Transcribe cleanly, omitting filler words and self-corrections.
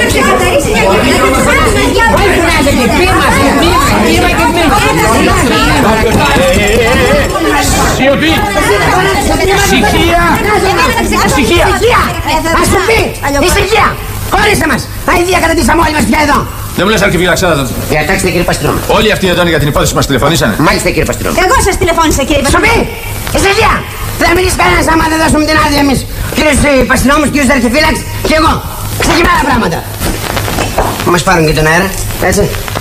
Σιωπή! Ησυχία! Ας σου πει! Ησυχία! Χωρίστε μας! Αηδία καταντήσαμε όλοι μας πια εδώ! Δεν μου λες αρκευφυλαξάδα τότε. Διατάξτε κύριε Παστρόμο. Όλοι αυτοί εδώ είναι για την υπόθεση που μας τηλεφωνήσανε. Μάλιστα κύριε Παστρόμο. Εγώ σας τηλεφώνησα κύριε Παστρόμο. Σοπή! Ησυχία! Δεν θα μιλήσει κανένας άμα δεν δώσουμε την άδεια εμείς. Κύριος Παστρόμος, κύριος Αρχιφύλαξ και εγώ. Ξεκινάμε πράγματα. Μας πάρουν και τον αέρα, έτσι.